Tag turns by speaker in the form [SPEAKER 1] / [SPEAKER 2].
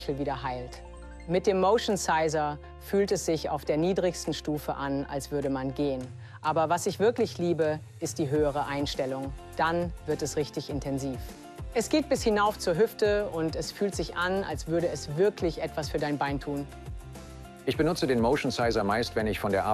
[SPEAKER 1] wieder heilt. Mit dem Motion Sizer fühlt es sich auf der niedrigsten Stufe an, als würde man gehen. Aber was ich wirklich liebe, ist die höhere Einstellung. Dann wird es richtig intensiv. Es geht bis hinauf zur Hüfte und es fühlt sich an, als würde es wirklich etwas für dein Bein tun.
[SPEAKER 2] Ich benutze den Motion Sizer meist, wenn ich von der Arbeit